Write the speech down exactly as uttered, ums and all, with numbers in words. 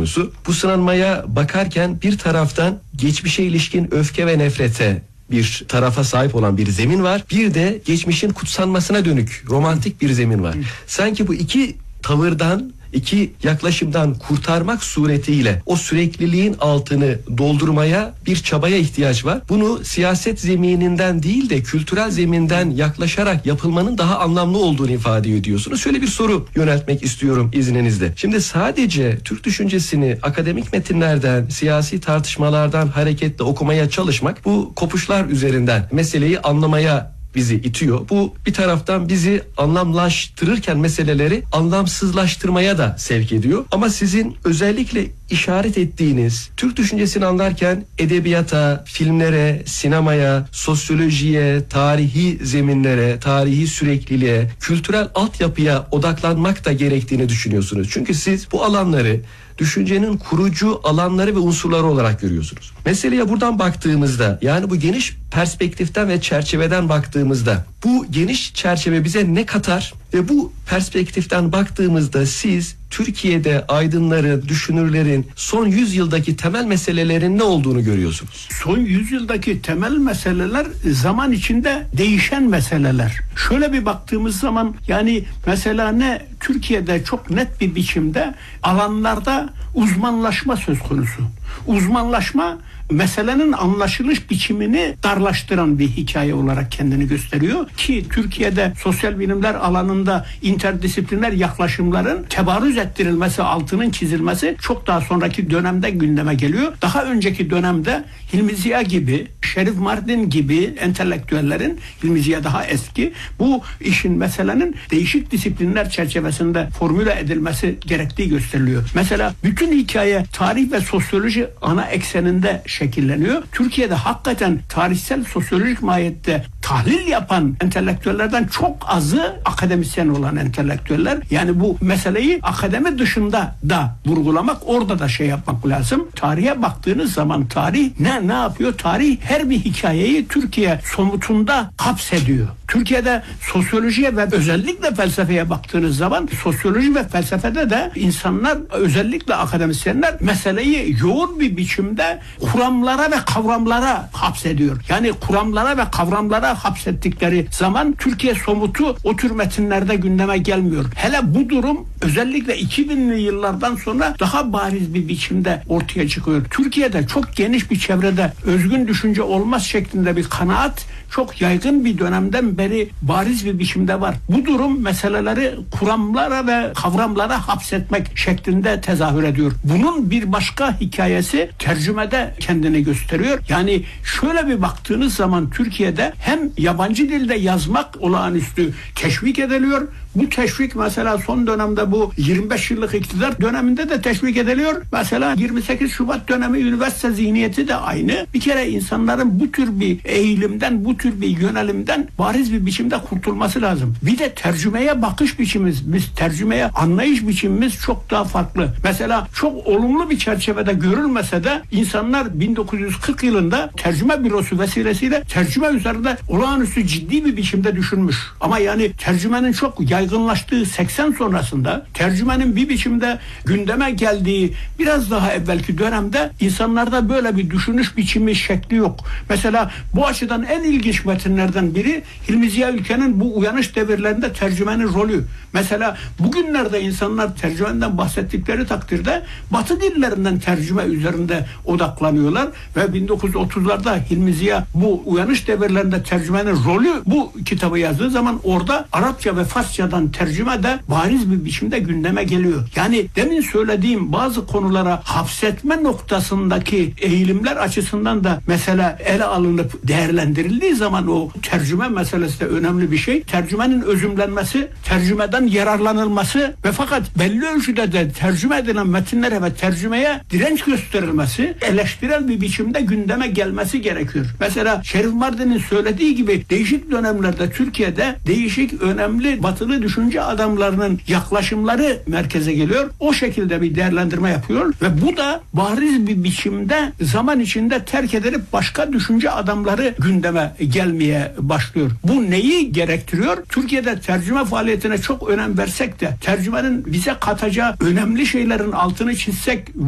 konusu. Bu sınanmaya bakarken bir taraftan geçmişe ilişkin öfke ve nefrete bir tarafa sahip olan bir zemin var. Bir de geçmişin kutsanmasına dönük romantik bir zemin var. Sanki bu iki tavırdan, iki yaklaşımdan kurtarmak suretiyle o sürekliliğin altını doldurmaya bir çabaya ihtiyaç var. Bunu siyaset zemininden değil de kültürel zeminden yaklaşarak yapılmanın daha anlamlı olduğunu ifade ediyorsunuz. Şöyle bir soru yöneltmek istiyorum izninizle. Şimdi sadece Türk düşüncesini akademik metinlerden, siyasi tartışmalardan hareketle okumaya çalışmak, bu kopuşlar üzerinden meseleyi anlamaya bizi itiyor. Bu bir taraftan bizi anlamlaştırırken meseleleri anlamsızlaştırmaya da sevk ediyor. Ama sizin özellikle işaret ettiğiniz Türk düşüncesini anlarken edebiyata, filmlere, sinemaya, sosyolojiye, tarihi zeminlere, tarihi sürekliliğe, kültürel altyapıya odaklanmak da gerektiğini düşünüyorsunuz. Çünkü siz bu alanları düşüncenin kurucu alanları ve unsurları olarak görüyorsunuz. Meseleye buradan baktığımızda, yani bu geniş perspektiften ve çerçeveden baktığımızda bu geniş çerçeve bize ne katar ve bu perspektiften baktığımızda siz Türkiye'de aydınların, düşünürlerin son yüzyıldaki temel meselelerin ne olduğunu görüyorsunuz? Son yüzyıldaki temel meseleler zaman içinde değişen meseleler. Şöyle bir baktığımız zaman, yani mesela ne Türkiye'de çok net bir biçimde alanlarda uzmanlaşma söz konusu. Uzmanlaşma meselenin anlaşılış biçimini darlaştıran bir hikaye olarak kendini gösteriyor ki Türkiye'de sosyal bilimler alanında interdisipliner yaklaşımların tebarüz ettirilmesi, altının çizilmesi çok daha sonraki dönemde gündeme geliyor. Daha önceki dönemde Hilmi Ziya gibi, Şerif Mardin gibi entelektüellerin, Hilmi Ziya daha eski, bu işin meselenin değişik disiplinler çerçevesinde formüle edilmesi gerektiği gösteriliyor. Mesela bütün hikaye tarih ve sosyoloji ana ekseninde şekilleniyor. Türkiye'de hakikaten tarihsel sosyolojik mahiyette tahlil yapan entelektüellerden çok azı akademisyen olan entelektüeller. Yani bu meseleyi akademi dışında da vurgulamak, orada da şey yapmak lazım. Tarihe baktığınız zaman tarih ne ne yapıyor? Tarih her bir hikayeyi Türkiye somutunda hapsediyor. Türkiye'de sosyolojiye ve özellikle felsefeye baktığınız zaman sosyoloji ve felsefede de insanlar, özellikle akademisyenler meseleyi yoğun bir biçimde kuramlara ve kavramlara hapsediyor. Yani kuramlara ve kavramlara hapsettikleri zaman Türkiye somutu o tür metinlerde gündeme gelmiyor. Hele bu durum özellikle iki binli yıllardan sonra daha bariz bir biçimde ortaya çıkıyor. Türkiye'de çok geniş bir çevrede özgün düşünce olmaz şeklinde bir kanaat çok yaygın bir dönemden beri bariz bir biçimde var. Bu durum meseleleri kuramlara ve kavramlara hapsetmek şeklinde tezahür ediyor. Bunun bir başka hikayesi tercümede kendini gösteriyor. Yani şöyle bir baktığınız zaman Türkiye'de hem yabancı dilde yazmak olağanüstü teşvik ediliyor. Bu teşvik mesela son dönemde bu yirmi beş yıllık iktidar döneminde de teşvik ediliyor. Mesela yirmi sekiz Şubat dönemi üniversite zihniyeti de aynı. Bir kere insanların bu tür bir eğilimden, bu tür bir yönelimden bariz bir biçimde kurtulması lazım. Bir de tercümeye bakış biçimimiz, biz tercümeye anlayış biçimimiz çok daha farklı. Mesela çok olumlu bir çerçevede görülmese de insanlar bin dokuz yüz kırk yılında tercüme bürosu vesilesiyle tercüme üzerinde olağanüstü ciddi bir biçimde düşünmüş. Ama yani tercümenin çok yaygınlaştığı seksen sonrasında tercümenin bir biçimde gündeme geldiği biraz daha evvelki dönemde insanlarda böyle bir düşünüş biçimi, şekli yok. Mesela bu açıdan en ilginç metinlerden biri Hilmi Ziya Ülken'in bu uyanış devirlerinde tercümenin rolü. Mesela bugünlerde insanlar tercümenden bahsettikleri takdirde Batı dillerinden tercüme üzerinde odaklanıyorlar ve bin dokuz yüz otuzlarda Hilmi Ziya bu uyanış devirlerinde tercümenin rolü bu kitabı yazdığı zaman orada Arapça ve Farsçadan tercüme de bariz bir biçimde gündeme geliyor. Yani demin söylediğim bazı konulara hapsetme noktasındaki eğilimler açısından da mesela ele alınıp değerlendirildiği zaman o tercüme meselesi de önemli bir şey. Tercümenin özümlenmesi, tercümeden yararlanılması ve fakat belli ölçüde de tercüme edilen metinlere ve tercümeye direnç gösterilmesi, eleştirel bir biçimde gündeme gelmesi gerekiyor. Mesela Şerif Mardin'in söylediği gibi değişik dönemlerde Türkiye'de değişik önemli batılı düşünce adamlarının yaklaşımları merkeze geliyor. O şekilde bir değerlendirme yapıyor ve bu da bariz bir biçimde zaman içinde terk edilip başka düşünce adamları gündeme gelmeye başlıyor. Bu neyi gerektiriyor? Türkiye'de tercüme faaliyetine çok önem versek de tercümenin bize katacağı önemli şeylerin altını çizsek